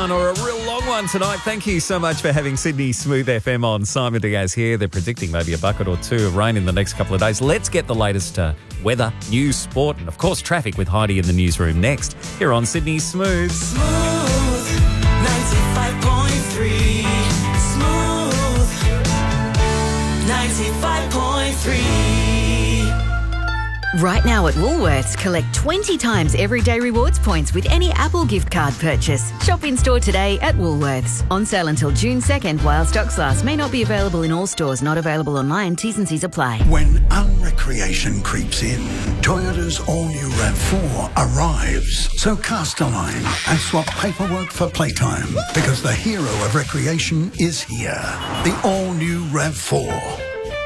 one or a real long one tonight. Thank you so much for having Sydney Smooth FM on. Simon Diaz here. They're predicting maybe a bucket or two of rain in the next couple of days. Let's get the latest weather, news, sport, and of course traffic with Heidi in the newsroom next here on Sydney Smooth. Smooth 95.3. Smooth 95.3. Right now at Woolworths, collect 20 times everyday rewards points with any Apple gift card purchase. Shop in store today at Woolworths. On sale until June 2nd while stocks last. May not be available in all stores. Not available online. T's and C's apply. When unrecreation creeps in, Toyota's all-new RAV4 arrives. So cast a line and swap paperwork for playtime because the hero of recreation is here. The all-new RAV4.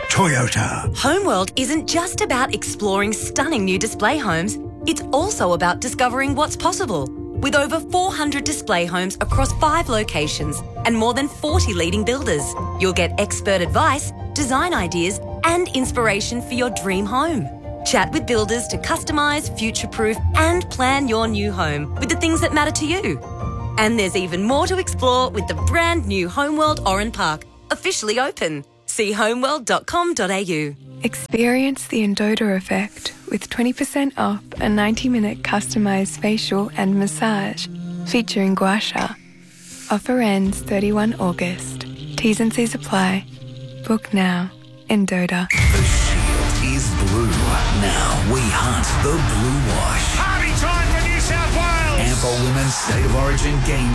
Toyota. Homeworld isn't just about exploring stunning new display homes. It's also about discovering what's possible. With over 400 display homes across 5 locations and more than 40 leading builders, you'll get expert advice, design ideas, and inspiration for your dream home. Chat with builders to customise, future-proof, and plan your new home with the things that matter to you. And there's even more to explore with the brand new Homeworld Oran Park, officially open. See homeworld.com.au. Experience the Endota effect with 20% off a 90-minute customised facial and massage featuring gua sha. Offer ends 31 August. T's and C's apply. Book now. Endota. The shield is blue. Now we hunt the blue wash. Party time for New South Wales! Ample Women's State of Origin Game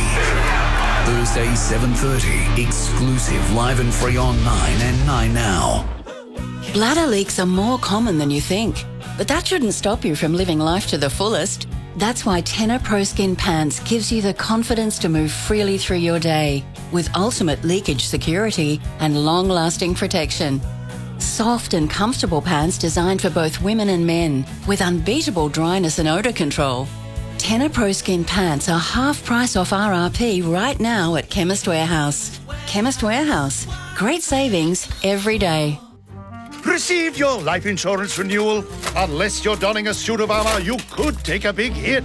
3. Thursday, 7:30. Exclusive, live and free on 9 and 9 Now. Bladder leaks are more common than you think, but that shouldn't stop you from living life to the fullest. That's why Tena Pro Skin Pants gives you the confidence to move freely through your day with ultimate leakage security and long-lasting protection. Soft and comfortable pants designed for both women and men with unbeatable dryness and odour control. Tena Pro Skin Pants are half price off RRP right now at Chemist Warehouse. Chemist Warehouse. Great savings every day. Receive your life insurance renewal. Unless you're donning a suit of armour, you could take a big hit.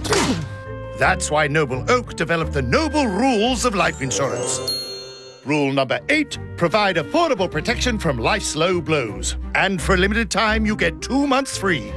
That's why Noble Oak developed the Noble Rules of Life Insurance. Rule number 8, provide affordable protection from life's low blows. And for a limited time, you get 2 months free.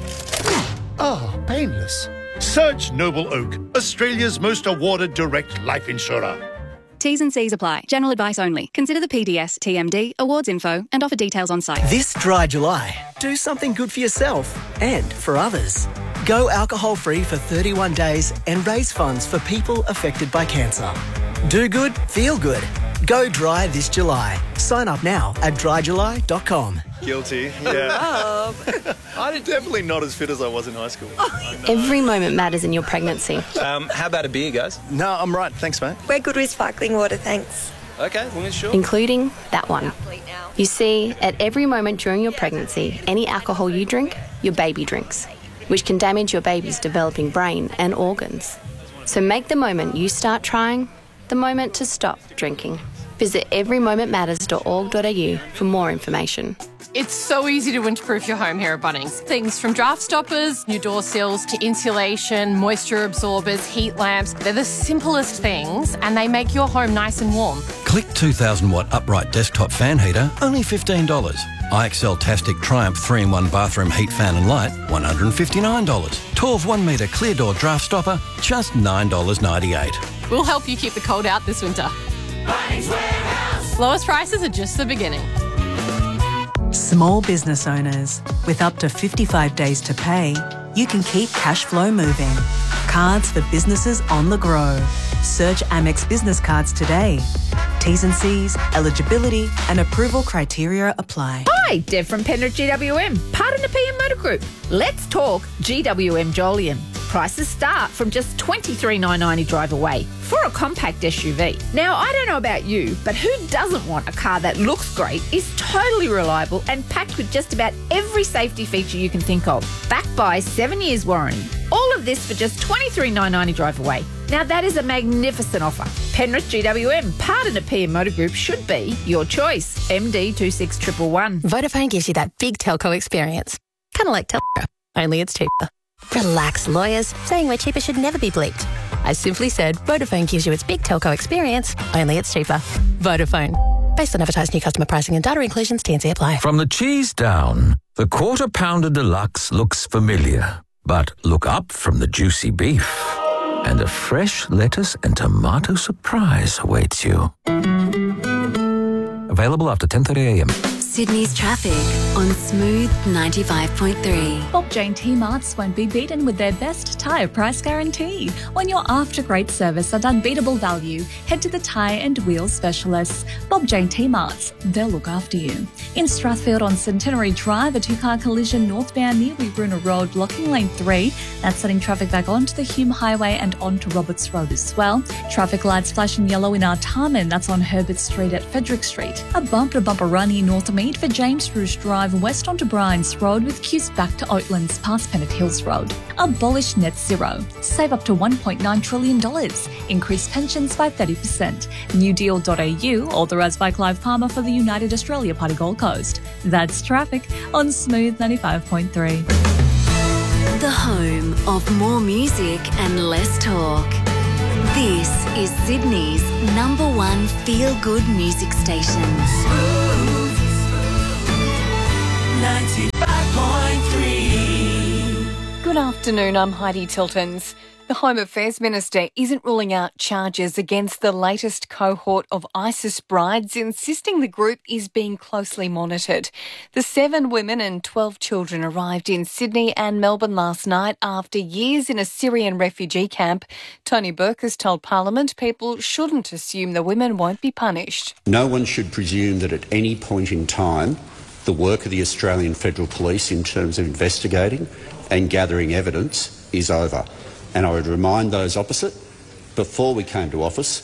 Painless. Search Noble Oak, Australia's most awarded direct life insurer. T's and C's apply. General advice only. Consider the PDS, TMD, awards info, and offer details on site. This dry July, do something good for yourself and for others. Go alcohol-free for 31 days and raise funds for people affected by cancer. Do good, feel good. Go dry this July. Sign up now at dryjuly.com. Guilty, yeah. I'm definitely not as fit as I was in high school. Every moment matters in your pregnancy. How about a beer, guys? No, I'm right. Thanks, mate. We're good with sparkling water, thanks. Okay, well, sure. Including that one. You see, at every moment during your pregnancy, any alcohol you drink, your baby drinks, which can damage your baby's developing brain and organs. So make the moment you start trying the moment to stop drinking. Visit everymomentmatters.org.au for more information. It's so easy to winterproof your home here at Bunnings. Things from draft stoppers, new door sills, to insulation, moisture absorbers, heat lamps. They're the simplest things and they make your home nice and warm. Click 2,000-watt upright desktop fan heater, only $15. IXL Tastic Triumph 3-in-1 bathroom heat fan and light, $159. 12 1-metre clear door draft stopper, just $9.98. We'll help you keep the cold out this winter. Bunnings Warehouse. Lowest prices are just the beginning. Small business owners, with up to 55 days to pay, you can keep cash flow moving. Cards for businesses on the go. Search Amex Business Cards today. T's and C's, eligibility and approval criteria apply. Hi, Dev from Penrith GWM, part of the PM Motor Group. Let's talk GWM Jolium. Prices start from just $23,990 drive away for a compact SUV. Now, I don't know about you, but who doesn't want a car that looks great, is totally reliable and packed with just about every safety feature you can think of, backed by 7 years warranty. All of this for just $23,990 drive away. Now, that is a magnificent offer. Penrith GWM, part of the PM Motor Group, should be your choice. MD 26111. Vodafone gives you that big telco experience. Kind of like Telco, only it's cheaper. Relax, lawyers. Saying we're cheaper should never be bleeped. I simply said Vodafone gives you its big telco experience, only it's cheaper. Vodafone. Based on advertised new customer pricing and data inclusions, T&C apply. From the cheese down, the Quarter Pounder Deluxe looks familiar. But look up from the juicy beef, and a fresh lettuce and tomato surprise awaits you. Available after 10:30am. Sydney's traffic on Smooth 95.3. Bob Jane T-Marts won't be beaten with their best tyre price guarantee. When you're after great service and unbeatable value, head to the tyre and wheel specialists. Bob Jane T-Marts, they'll look after you. In Strathfield on Centenary Drive, a two-car collision northbound near Weebruna Road, blocking lane 3. That's setting traffic back onto the Hume Highway and onto Roberts Road as well. Traffic lights flashing yellow in Artarmon, that's on Herbert Street at Frederick Street. A bumper-to-bumper run near North Mead for James Roos Drive west onto Bryans Road with queues back to Oatlands past Pennant Hills Road. Abolish net zero. Save up to $1.9 trillion. Increase pensions by 30%. newdeal.au, authorised by Clive Palmer for the United Australia Party Gold Coast. That's traffic on Smooth 95.3. The home of more music and less talk. This is Sydney's #1 feel-good music station. 95.3. Good afternoon, I'm Heidi Tiltons. The Home Affairs Minister isn't ruling out charges against the latest cohort of ISIS brides, insisting the group is being closely monitored. The 7 women and 12 children arrived in Sydney and Melbourne last night after years in a Syrian refugee camp. Tony Burke has told Parliament people shouldn't assume the women won't be punished. No one should presume that at any point in time the work of the Australian Federal Police in terms of investigating and gathering evidence is over. And I would remind those opposite, before we came to office,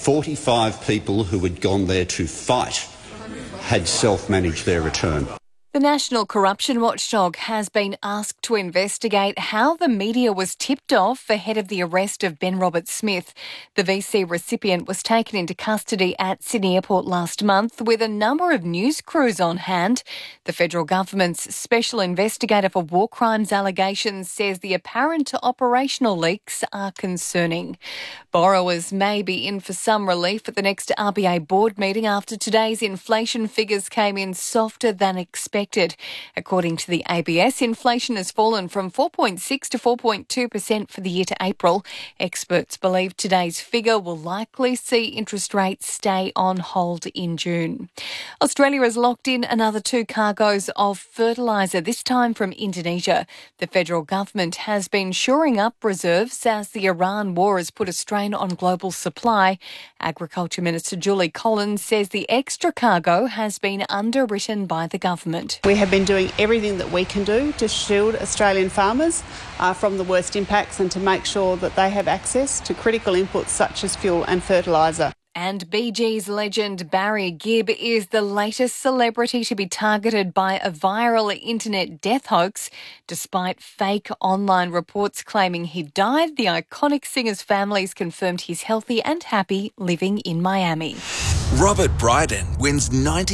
45 people who had gone there to fight had self-managed their return. The National Corruption Watchdog has been asked to investigate how the media was tipped off ahead of the arrest of Ben Roberts-Smith. The VC recipient was taken into custody at Sydney Airport last month with a number of news crews on hand. The federal government's special investigator for war crimes allegations says the apparent operational leaks are concerning. Borrowers may be in for some relief at the next RBA board meeting after today's inflation figures came in softer than expected. According to the ABS, inflation has fallen from 4.6 to 4.2% for the year to April. Experts believe today's figure will likely see interest rates stay on hold in June. Australia has locked in another 2 cargoes of fertiliser, this time from Indonesia. The federal government has been shoring up reserves as the Iran war has put a strain on global supply. Agriculture Minister Julie Collins says the extra cargo has been underwritten by the government. We have been doing everything that we can do to shield Australian farmers from the worst impacts and to make sure that they have access to critical inputs such as fuel and fertiliser. And Bee Gees legend Barry Gibb is the latest celebrity to be targeted by a viral internet death hoax. Despite fake online reports claiming he died, the iconic singer's family has confirmed he's healthy and happy living in Miami. Robert Bryden wins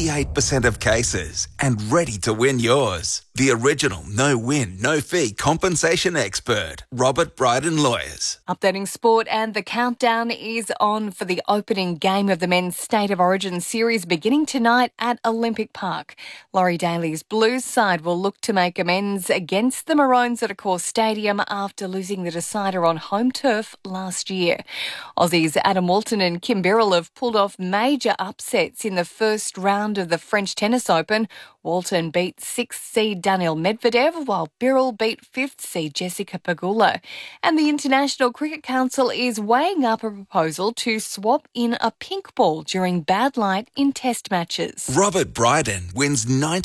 98% of cases and ready to win yours. The original no-win, no-fee compensation expert, Robert Bryden Lawyers. Updating sport, and the countdown is on for the opening game of the Men's State of Origin series beginning tonight at Olympic Park. Laurie Daly's Blues side will look to make amends against the Maroons at Accor Stadium after losing the decider on home turf last year. Aussies Adam Walton and Kim Birrell have pulled off major upsets in the first round of the French Tennis Open. Walton beat 6th seed Daniil Medvedev, while Birrell beat 5th seed Jessica Pegula. And the International Cricket Council is weighing up a proposal to swap in a pink ball during bad light in test matches. Robert Bryden wins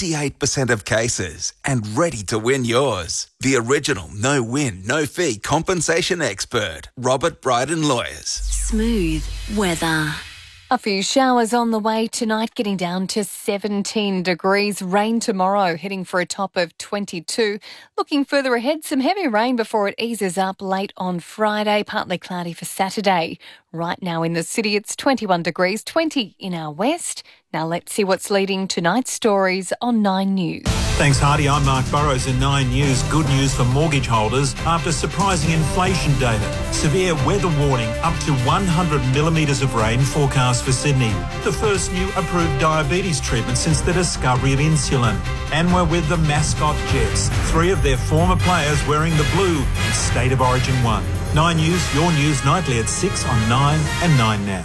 98% of cases and ready to win yours. The original no-win, no-fee compensation expert, Robert Bryden Lawyers. Smooth weather. A few showers on the way tonight, getting down to 17 degrees. Rain tomorrow, heading for a top of 22. Looking further ahead, some heavy rain before it eases up late on Friday. Partly cloudy for Saturday. Right now in the city, it's 21 degrees, 20 in our west. Now let's see what's leading tonight's stories on 9 News. Thanks, Hardy. I'm Mark Burrows in 9 News. Good news for mortgage holders after surprising inflation data. Severe weather warning, up to 100 millimetres of rain forecast for Sydney. The first new approved diabetes treatment since the discovery of insulin. And we're with the mascot Jets. 3 of their former players wearing the blue in State of Origin 1. 9 News, your news nightly at 6 on 9 and 9 Now.